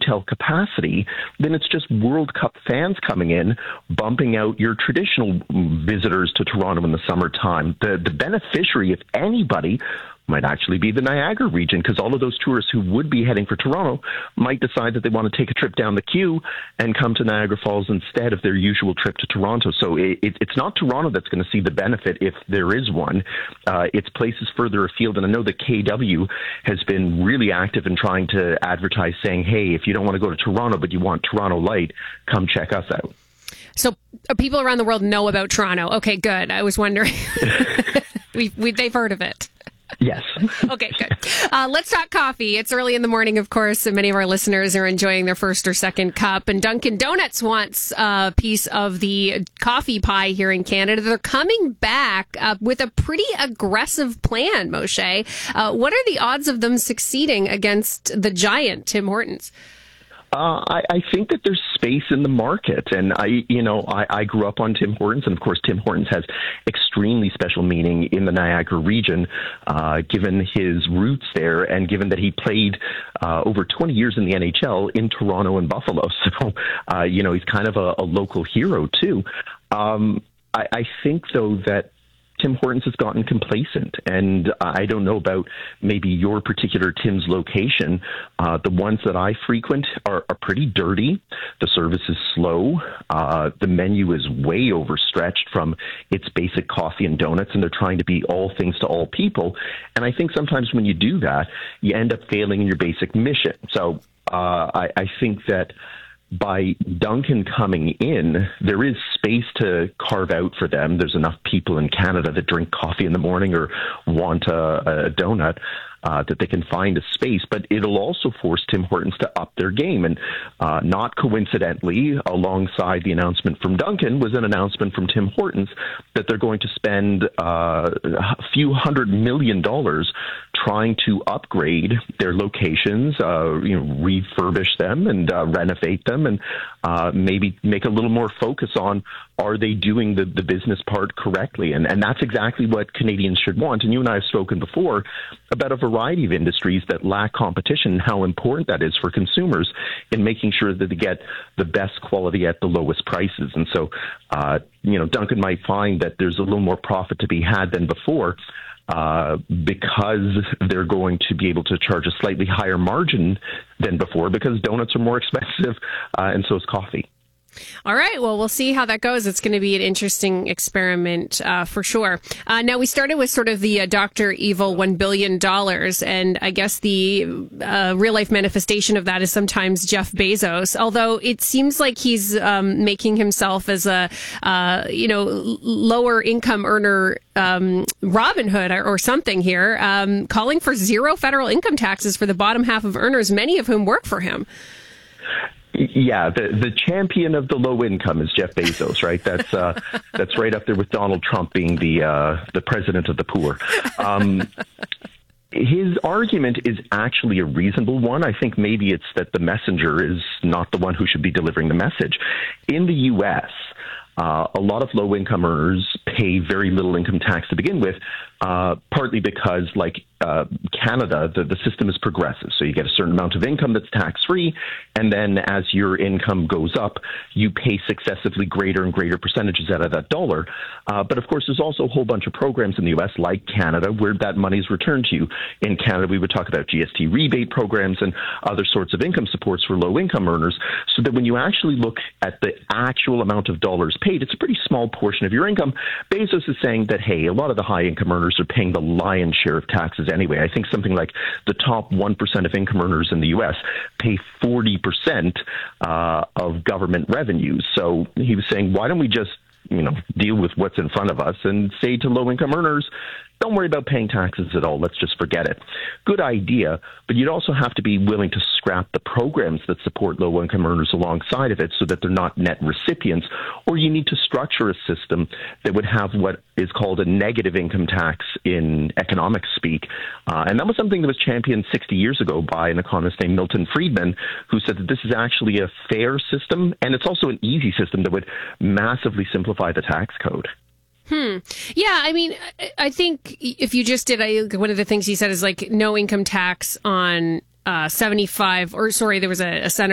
retail capacity, then it's just World Cup fans coming in, bumping out your traditional visitors to Toronto in the summertime. The beneficiary, if anybody, might actually be the Niagara region, because all of those tourists who would be heading for Toronto might decide that they want to take a trip down the queue and come to Niagara Falls instead of their usual trip to Toronto. So it's not Toronto that's going to see the benefit, if there is one. It's places further afield. And I know that KW has been really active in trying to advertise, saying, hey, if you don't want to go to Toronto, but you want Toronto Light, come check us out. So people around the world know about Toronto. Okay, good. I was wondering. They've heard of it. Yes. Okay, good. Let's talk coffee. It's early in the morning, of course, and many of our listeners are enjoying their first or second cup. And Dunkin' Donuts wants a piece of the coffee pie here in Canada. They're coming back with a pretty aggressive plan, Moshe. What are the odds of them succeeding against the giant, Tim Hortons? I think that there's space in the market, and I grew up on Tim Hortons, and of course Tim Hortons has extremely special meaning in the Niagara region, given his roots there, and given that he played over 20 years in the NHL in Toronto and Buffalo. So, he's kind of a local hero too. I think though that Tim Hortons has gotten complacent, and I don't know about maybe your particular Tim's location. The ones that I frequent are pretty dirty. The service is slow. The menu is way overstretched from its basic coffee and donuts, and they're trying to be all things to all people. And I think sometimes when you do that, you end up failing in your basic mission. So I think that by Dunkin' coming in, there is space to carve out for them. There's enough people in Canada that drink coffee in the morning or want a donut that they can find a space. But it'll also force Tim Hortons to up their game. And not coincidentally, alongside the announcement from Dunkin' was an announcement from Tim Hortons that they're going to spend a few $100 million trying to upgrade their locations, refurbish them and renovate them, and maybe make a little more focus on, are they doing the business part correctly? And that's exactly what Canadians should want. And you and I have spoken before about a variety of industries that lack competition and how important that is for consumers in making sure that they get the best quality at the lowest prices. And so, Dunkin' might find that there's a little more profit to be had than before, because they're going to be able to charge a slightly higher margin than before, because donuts are more expensive, and so is coffee. All right. Well, we'll see how that goes. It's going to be an interesting experiment for sure. Now, we started with sort of the Dr. Evil $1 billion, and I guess the real-life manifestation of that is sometimes Jeff Bezos, although it seems like he's making himself as a, lower-income earner Robin Hood or something here, calling for zero federal income taxes for the bottom half of earners, many of whom work for him. Yeah, the champion of the low income is Jeff Bezos, right? That's right up there with Donald Trump being the president of the poor. His argument is actually a reasonable one. I think maybe it's that the messenger is not the one who should be delivering the message. In the U.S., a lot of low-income earners pay very little income tax to begin with, partly because, like Canada, the system is progressive. So you get a certain amount of income that's tax-free, and then as your income goes up, you pay successively greater and greater percentages out of that dollar. But of course, there's also a whole bunch of programs in the U.S., like Canada, where that money is returned to you. In Canada, we would talk about GST rebate programs and other sorts of income supports for low-income earners, so that when you actually look at the actual amount of dollars paid, it's a pretty small portion of your income. Bezos is saying that, hey, a lot of the high-income earners are paying the lion's share of taxes anyway. I think something like the top 1% of income earners in the U.S. pay 40% of government revenues. So he was saying, why don't we just deal with what's in front of us and say to low-income earners, don't worry about paying taxes at all. Let's just forget it. Good idea, but you'd also have to be willing to scrap the programs that support low-income earners alongside of it so that they're not net recipients, or you need to structure a system that would have what is called a negative income tax in economics speak. And that was something that was championed 60 years ago by an economist named Milton Friedman, who said that this is actually a fair system, and it's also an easy system that would massively simplify the tax code. Yeah, I mean, I think if you just did, one of the things he said is like no income tax on 75, or sorry, there was a senator